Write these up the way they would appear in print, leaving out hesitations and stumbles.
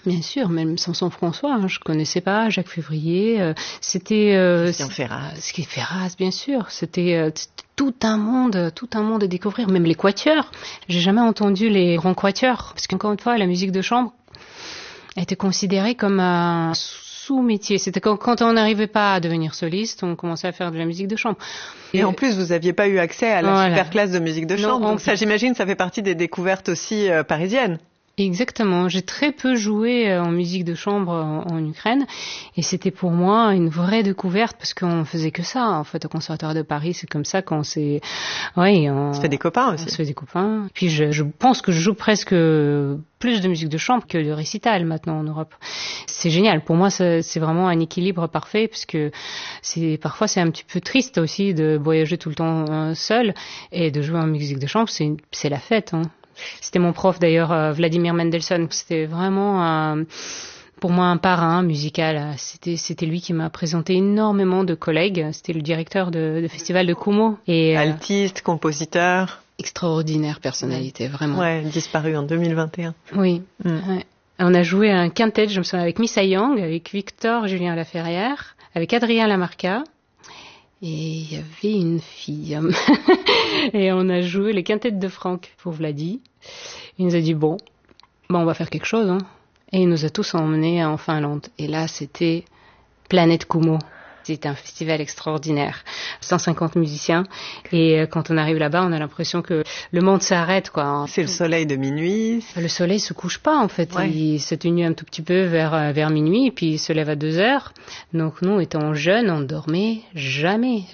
Bien sûr, même Samson François, hein, je connaissais pas, Jacques Février, c'était... Christian Ferraz. Ferraz, bien sûr, c'était tout un monde à découvrir, même les quatuors. J'ai jamais entendu les grands quatuors, parce qu'encore une fois, la musique de chambre était considérée comme un sous-métier. C'était quand on n'arrivait pas à devenir soliste, on commençait à faire de la musique de chambre. Et en plus, vous n'aviez pas eu accès à la super classe de musique de chambre, non, donc ça, j'imagine, ça fait partie des découvertes aussi parisiennes. Exactement. J'ai très peu joué en musique de chambre en Ukraine et c'était pour moi une vraie découverte parce qu'on faisait que ça. En fait, au Conservatoire de Paris, c'est comme ça qu'on s'est... Oui, on se fait des copains aussi. On se fait des copains. Puis je pense que je joue presque plus de musique de chambre que de récital maintenant en Europe. C'est génial. Pour moi, c'est vraiment un équilibre parfait parce que parfois c'est un petit peu triste aussi de voyager tout le temps seul et de jouer en musique de chambre. C'est la fête, hein. C'était mon prof d'ailleurs, Vladimir Mendelssohn. C'était vraiment pour moi un parrain musical. C'était lui qui m'a présenté énormément de collègues. C'était le directeur de festival de Kumo. Et, altiste, compositeur. Extraordinaire personnalité, vraiment. Ouais, disparu en 2021. Oui. Ouais. On a joué un quintet, je me souviens, avec Missa Young, avec Victor Julien Laferrière, avec Adrien Lamarca. Et il y avait une fille. Et on a joué les quintettes de Franck pour Vladi. Il nous a dit, bon, on va faire quelque chose. Hein. Et il nous a tous emmenés en Finlande. Et là, c'était Planète Kumo. C'était un festival extraordinaire. 150 musiciens. Et quand on arrive là-bas, on a l'impression que le monde s'arrête, quoi. C'est le soleil de minuit. Le soleil se couche pas, en fait. Ouais. Il s'atténue un tout petit peu vers minuit, et puis il se lève à 2h. Donc nous, étant jeunes, on dormait jamais.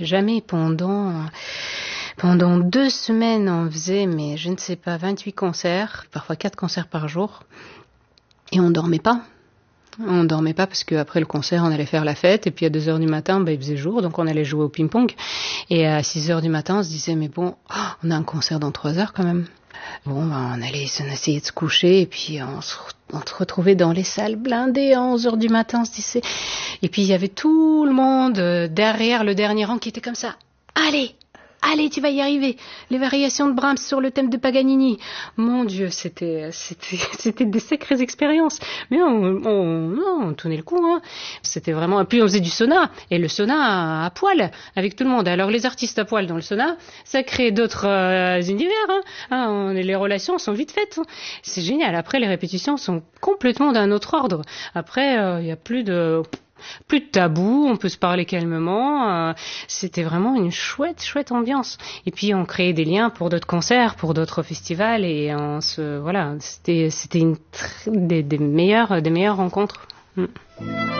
Pendant 2 semaines, on faisait, mais je ne sais pas, 28 concerts, parfois 4 concerts par jour. Et on dormait pas. On dormait pas parce qu'après le concert, on allait faire la fête. Et puis à 2h du matin, il faisait jour, donc on allait jouer au ping-pong. Et à 6h du matin, on se disait, mais bon, on a un concert dans 3 heures quand même. Bon, on allait essayer de se coucher. Et puis on se retrouvait dans les salles blindées à 11h du matin. On se disait... Et puis il y avait tout le monde derrière le dernier rang qui était comme ça. Allez, tu vas y arriver. Les variations de Brahms sur le thème de Paganini. Mon Dieu, c'était des sacrées expériences. Mais on tournait le coup, hein. C'était vraiment... Puis on faisait du sauna. Et le sauna à poil, avec tout le monde. Alors les artistes à poil dans le sauna, ça crée d'autres univers, hein. Les relations sont vite faites. Hein. C'est génial. Après, les répétitions sont complètement d'un autre ordre. Après, il y a plus de tabou, on peut se parler calmement. C'était vraiment une chouette ambiance. Et puis on créait des liens pour d'autres concerts, pour d'autres festivals, et c'était des meilleures rencontres.